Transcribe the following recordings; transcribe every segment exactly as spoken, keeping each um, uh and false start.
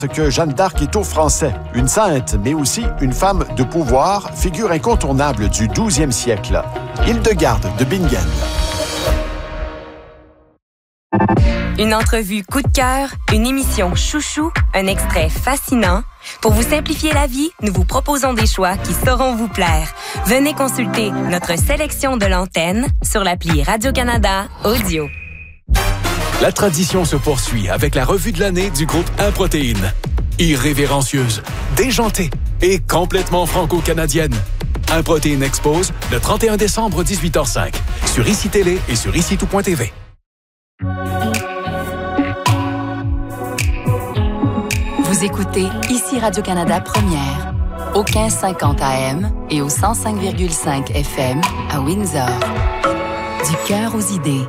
que Jeanne d'Arc est aux Français. Une sainte, mais aussi une femme de pouvoir, figure incontournable du douzième siècle. Hildegarde de Bingen. Une entrevue coup de cœur, une émission chouchou, un extrait fascinant. Pour vous simplifier la vie, nous vous proposons des choix qui sauront vous plaire. Venez consulter notre sélection de l'antenne sur l'appli Radio-Canada Audio. La tradition se poursuit avec la revue de l'année du groupe un Protéine. Irrévérencieuse, déjantée et complètement franco-canadienne. un Protéine expose le trente et un décembre dix-huit heures cinq sur I C I Télé et sur ici tout point t v. Vous écoutez ici Radio-Canada Première, au quinze cinquante A M et au cent cinq virgule cinq F M à Windsor. Du cœur aux idées.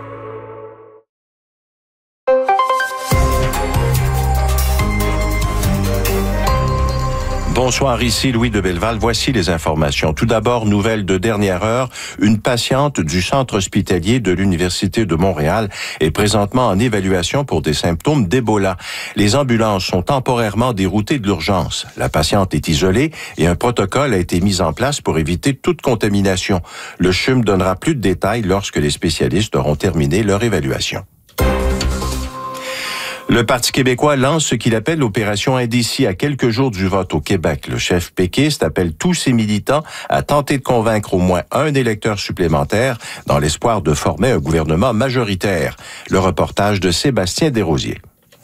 Bonsoir, ici Louis de Belleval. Voici les informations. Tout d'abord, nouvelle de dernière heure. Une patiente du centre hospitalier de l'Université de Montréal est présentement en évaluation pour des symptômes d'Ebola. Les ambulances sont temporairement déroutées de l'urgence. La patiente est isolée et un protocole a été mis en place pour éviter toute contamination. Le C H U M donnera plus de détails lorsque les spécialistes auront terminé leur évaluation. Le Parti québécois lance ce qu'il appelle l'opération Indécis à quelques jours du vote au Québec. Le chef péquiste appelle tous ses militants à tenter de convaincre au moins un électeur supplémentaire dans l'espoir de former un gouvernement majoritaire. Le reportage de Sébastien Desrosiers.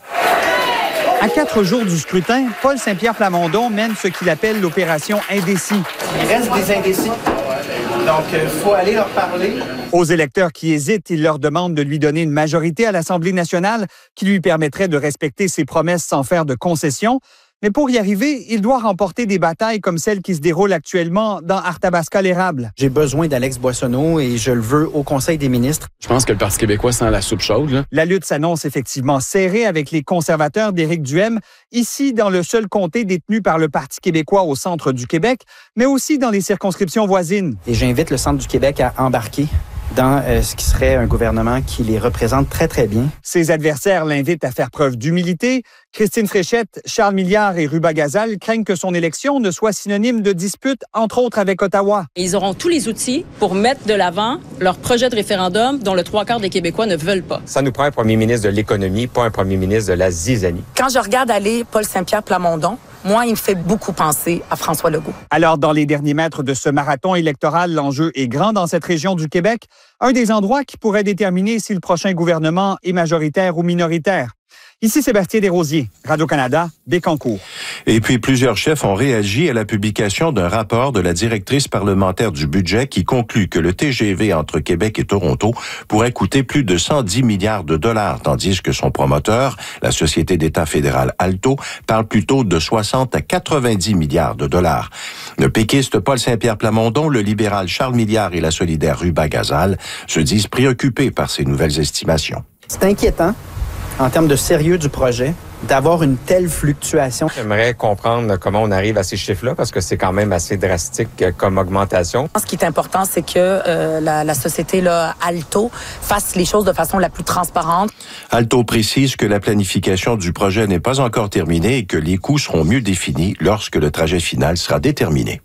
À quatre jours du scrutin, Paul Saint-Pierre Plamondon mène ce qu'il appelle l'opération Indécis. Il reste des indécis. Donc, il euh, faut aller leur parler. Aux électeurs qui hésitent, il leur demande de lui donner une majorité à l'Assemblée nationale qui lui permettrait de respecter ses promesses sans faire de concessions. Mais pour y arriver, il doit remporter des batailles comme celle qui se déroule actuellement dans Arthabasca-l'Érable. J'ai besoin d'Alex Boissonneau et je le veux au Conseil des ministres. Je pense que le Parti québécois sent la soupe chaude. Là. La lutte s'annonce effectivement serrée avec les conservateurs d'Éric Duhaime, ici dans le seul comté détenu par le Parti québécois au centre du Québec, mais aussi dans les circonscriptions voisines. Et j'invite le centre du Québec à embarquer dans euh, ce qui serait un gouvernement qui les représente très, très bien. Ses adversaires l'invitent à faire preuve d'humilité. Christine Fréchette, Charles Milliard et Ruba Gazal craignent que son élection ne soit synonyme de dispute, entre autres avec Ottawa. Ils auront tous les outils pour mettre de l'avant leur projet de référendum dont le trois quarts des Québécois ne veulent pas. Ça nous prend un premier ministre de l'économie, pas un premier ministre de la zizanie. Quand je regarde aller Paul Saint-Pierre Plamondon, moi, il me fait beaucoup penser à François Legault. Alors, dans les derniers mètres de ce marathon électoral, l'enjeu est grand dans cette région du Québec, un des endroits qui pourrait déterminer si le prochain gouvernement est majoritaire ou minoritaire. Ici Sébastien Desrosiers, Radio-Canada, Bécancour. Et puis, plusieurs chefs ont réagi à la publication d'un rapport de la directrice parlementaire du budget qui conclut que le T G V entre Québec et Toronto pourrait coûter plus de cent dix milliards de dollars, tandis que son promoteur, la Société d'État fédérale Alto, parle plutôt de soixante à quatre-vingt-dix milliards de dollars. Le péquiste Paul Saint-Pierre Plamondon, le libéral Charles Milliard et la solidaire Ruba Gazal se disent préoccupés par ces nouvelles estimations. C'est inquiétant en termes de sérieux du projet, d'avoir une telle fluctuation. J'aimerais comprendre comment on arrive à ces chiffres-là, parce que c'est quand même assez drastique comme augmentation. Ce qui est important, c'est que euh, la, la société là, Alto fasse les choses de façon la plus transparente. Alto précise que la planification du projet n'est pas encore terminée et que les coûts seront mieux définis lorsque le trajet final sera déterminé.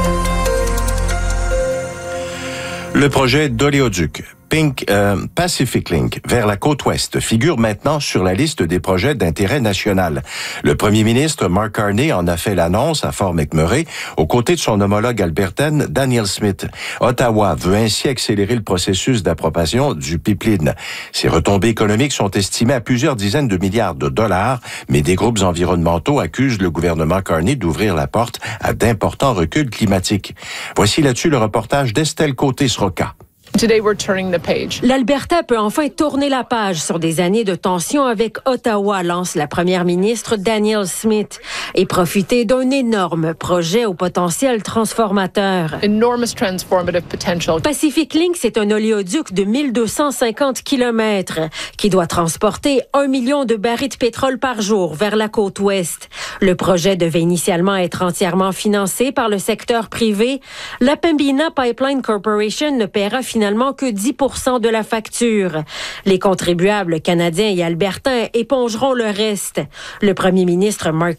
Le projet d'oléoduc Pink, euh, Pacific Link vers la côte ouest figure maintenant sur la liste des projets d'intérêt national. Le premier ministre Mark Carney en a fait l'annonce à Fort McMurray aux côtés de son homologue albertaine Danielle Smith. Ottawa veut ainsi accélérer le processus d'approbation du pipeline. Ses retombées économiques sont estimées à plusieurs dizaines de milliards de dollars, mais des groupes environnementaux accusent le gouvernement Carney d'ouvrir la porte à d'importants reculs climatiques. Voici là-dessus le reportage d'Estelle Côté-Sroka. L'Alberta peut enfin tourner la page sur des années de tension avec Ottawa, lance la première ministre Danielle Smith, et profiter d'un énorme projet au potentiel transformateur. Pacific Link, c'est un oléoduc de mille deux cent cinquante kilomètres qui doit transporter un million de barils de pétrole par jour vers la côte ouest. Le projet devait initialement être entièrement financé par le secteur privé. La Pembina Pipeline Corporation ne paiera finalement que dix pour cent de la facture. Les contribuables canadiens et albertains épongeront le reste. Le premier ministre Mark